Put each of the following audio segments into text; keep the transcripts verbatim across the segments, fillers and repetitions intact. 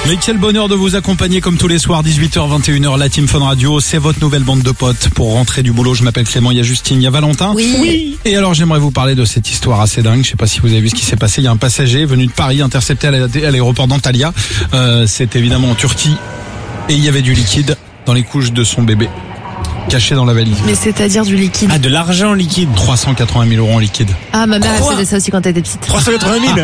Mais quel bonheur de vous accompagner comme tous les soirs, dix-huit heures, vingt et une heures, la Team Fun Radio. C'est votre nouvelle bande de potes pour rentrer du boulot. Je m'appelle Clément, il y a Justine, il y a Valentin. Oui. oui. Et alors j'aimerais vous parler de cette histoire assez dingue. Je sais pas si vous avez vu ce qui s'est passé. Il y a un passager venu de Paris intercepté à l'aéroport d'Antalya. Euh, c'est évidemment en Turquie. Et il y avait du liquide dans les couches de son bébé, caché dans la valise. Mais c'est-à-dire du liquide. Ah, de l'argent liquide. trois cent quatre-vingt mille euros en liquide. Ah, ma mère, elle faisait ça aussi quand elle était petite. trois cent quatre-vingt mille.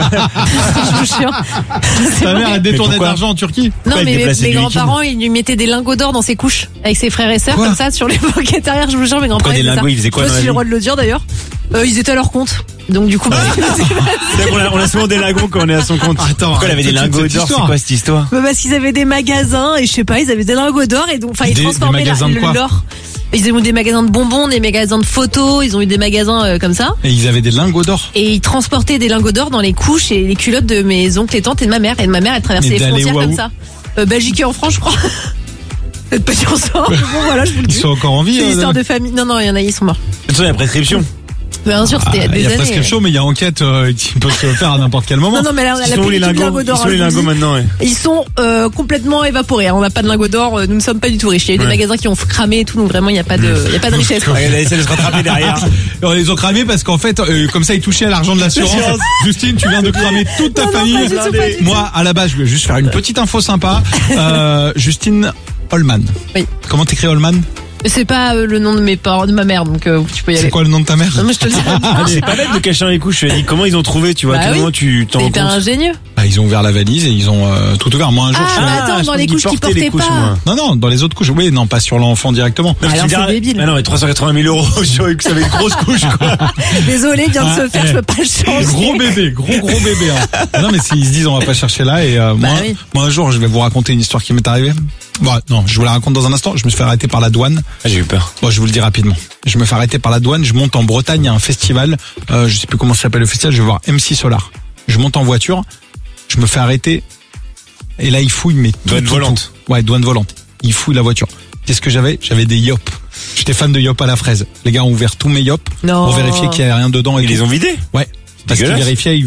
Je vous jure. Ta mère a détourné de l'argent en Turquie? Non, Pourquoi mais mes, mes grands-parents, liquide ils lui mettaient des lingots d'or dans ses couches, avec ses frères et sœurs, Quoi comme ça, sur les banquettes arrière. Je vous jure, mes grands-parents. Pourquoi des lingots, ils faisaient quoi Je sais dans pas si la j'ai le droit vie de le dire d'ailleurs. Euh, ils étaient à leur compte. Donc du coup, bah, on, a, on a souvent des lingots quand on est à son compte. Attends, pourquoi elle avait des lingots d'or? C'est quoi cette histoire? bah, parce qu'ils avaient des magasins et je sais pas, ils avaient des lingots d'or et donc, enfin, ils Des- des transformaient la- magasins de quoi l'or. Ils ont eu des magasins de bonbons, des magasins de photos, ils ont eu des magasins euh, comme ça. Et ils avaient des lingots d'or. Et ils transportaient des lingots d'or dans les couches et les culottes de mes oncles et tantes et de ma mère. Et de ma mère, elle traversait Mais les d'aller frontières où à comme où ça. Euh, Belgique et en France, je crois. Peut-être pas dire ça. Bon, voilà, je vous le Ils dis. sont encore en vie. C'est euh, une histoire de famille. Non, non, il y en a, ils sont morts. De toute façon, il y a prescription. Bien sûr, c'était il y a Ah, il des y a années. prescription, mais il y a enquête euh, qui peut se faire à n'importe quel moment. Non, non, mais là, on a Ils la sont où les pellicule de lingots? lingots Ils d'or. sont hein, où les je vous lingots dis. maintenant, ouais. Ils sont euh, complètement évaporés. hein. On n'a pas de lingots d'or. euh, Nous ne sommes pas du tout riches. Il y a eu des Ouais. magasins qui ont cramé et tout. Donc vraiment, il n'y a pas de, il y a pas de richesse. quoi. Ah, elle a essayé de se rattraper derrière. Et on les a cramés parce qu'en fait, euh, comme ça, ils touchaient à l'argent de l'assurance. L'assurance. Justine, tu viens de cramer toute ta Non, non, famille. pas du tout, pas du tout. Moi, à la base, je voulais juste faire une petite info sympa. Euh, Justine Holman. Oui. Comment t'écris Holman? C'est pas euh, le nom de mes parents, de ma mère. Donc euh, tu peux y C'est aller. quoi le nom de ta mère? Non, mais je te le dis. Ah, c'est pas bête de cacher dans les couches. Je me dis, comment ils ont trouvé, tu vois, Bah à quel oui. moment tu t'en C'est rends hyper compte? ingénieux. Bah, ils ont ouvert la valise et ils ont euh, tout ouvert. Moi, un jour, Ah, je suis bah, allé- attends, je dans pense les qu'ils couches qui portaient les portaient couches, pas. moi. Non, non, dans les autres couches. Oui, non, pas sur l'enfant directement. Non, Alors, tu diras- c'est débile. Ah non, mais trois cent quatre-vingt mille euros, je savais que ça avait une grosse couche, quoi. Désolé, vient de Ah, se faire. eh. Je peux pas le changer. Gros bébé, gros gros bébé. Hein. Non mais s'ils se disent on va pas chercher là et euh, Bah moi, oui. moi un jour je vais vous raconter une histoire qui m'est arrivée. Bon non, je vous la raconte dans un instant. Je me suis fait arrêter par la douane. Ah, j'ai eu peur. Bon, je vous le dis rapidement. Je me fais arrêter par la douane. Je monte en Bretagne, il y a un festival. Euh, je sais plus comment ça s'appelle le festival. Je vais voir M C Solar. Je monte en voiture. Je me fais arrêter. Et là ils fouillent mais tout, Douane tout, volante. tout. Ouais, douane volante. Ils fouillent la voiture. Qu'est-ce que j'avais? J'avais des Yop. J'étais fan de Yop à la fraise. Les gars ont ouvert tous mes Yop Non. pour vérifier qu'il y avait rien dedans. Et Ils tout. les ont vidés? Ouais. Parce qu'ils Dégueulasse. vérifiaient.